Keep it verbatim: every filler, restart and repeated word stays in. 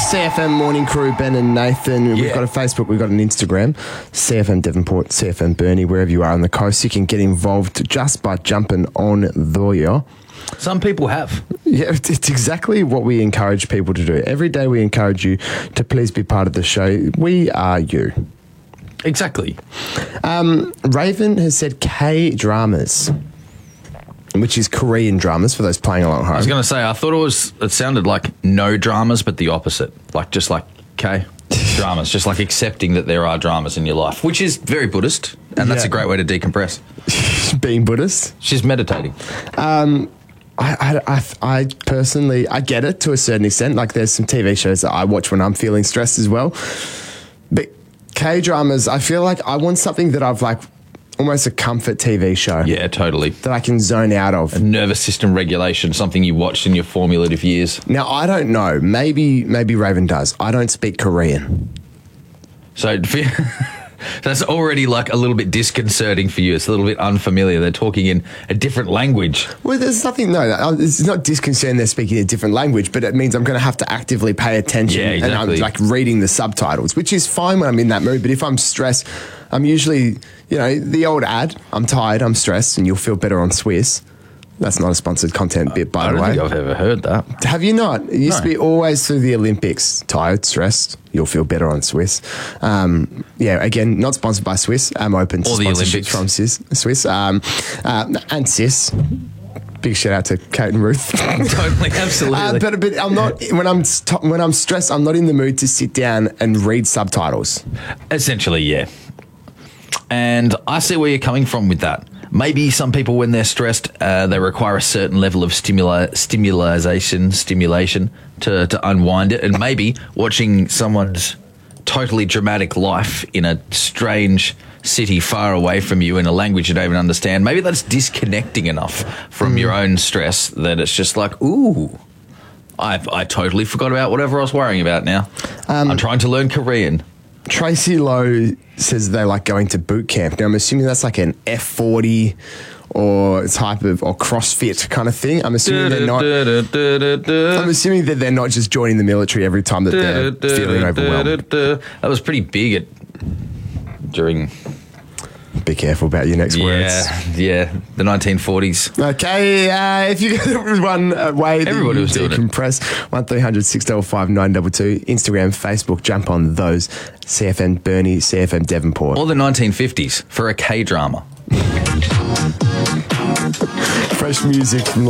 C F M Morning Crew, Ben and Nathan. We've Yeah. got a Facebook, we've got an Instagram, C F M Devonport, C F M Burnie, wherever you are on the coast. You can get involved just by jumping on there. Some people have. Yeah, it's it's exactly what we encourage people to do. Every day we encourage you to please be part of the show. We are you. Exactly. Um, Raven has said K-dramas, which is Korean dramas for those playing along at home. I was going to say, I thought it was, it sounded like no dramas, but the opposite. Like, just like, okay, dramas. Just like accepting that there are dramas in your life, which is very Buddhist, and that's Yeah. a great way to decompress. Being Buddhist. She's meditating. Um, I, I, I, I personally, I get it to a certain extent. Like, there's some T V shows that I watch when I'm feeling stressed as well. But K-dramas, I feel like I want something that I've like almost a comfort T V show. Yeah, totally. That I can zone out of. Nervous system regulation, something you watched in your formative years. Now, I don't know. Maybe maybe Raven does. I don't speak Korean. So that's already like a little bit disconcerting for you. It's a little bit unfamiliar. They're talking in a different language. Well, there's nothing, no, it's not disconcerting they're speaking a different language, but it means I'm going to have to actively pay attention. Yeah, exactly. And I'm like reading the subtitles, which is fine when I'm in that mood. But if I'm stressed, I'm usually, you know, the old ad, I'm tired, I'm stressed, and you'll feel better on Swiss. That's not a sponsored content bit, by I the don't way. think I've ever heard that. Have you not? It used No. to be always through the Olympics. Tired, stressed, you'll feel better on Swiss. Um, yeah, again, not sponsored by Swiss. I'm open to Or the sponsorships Olympics. from Swiss. Swiss um, uh, and Sis. Big shout out to Kate and Ruth. Totally, absolutely. Uh, but but I'm not when I'm st- when I'm stressed. I'm not in the mood to sit down and read subtitles. Essentially, yeah. And I see where you're coming from with that. Maybe some people, when they're stressed, uh, they require a certain level of stimuli- stimulation, stimulation to, to unwind it. And maybe watching someone's totally dramatic life in a strange city far away from you in a language you don't even understand, maybe that's disconnecting enough from mm. your own stress that it's just like, ooh, I've, I totally forgot about whatever I was worrying about now. Um, I'm trying to learn Korean. Tracy Lowe says they like going to boot camp. Now, I'm assuming that's like an F forty or type of or CrossFit kind of thing. I'm assuming they're not. I'm assuming that they're not just joining the military every time that they're feeling overwhelmed. That was pretty big at during. Be careful about your next yeah, words. Yeah, the nineteen forties. Okay, uh, if you got one way that Everybody you was doing it. decompress, one three hundred six five five nine two two, Instagram, Facebook, jump on those. C F M Burnie, C F M Devonport. Or the nineteen fifties for a K-drama. Fresh music from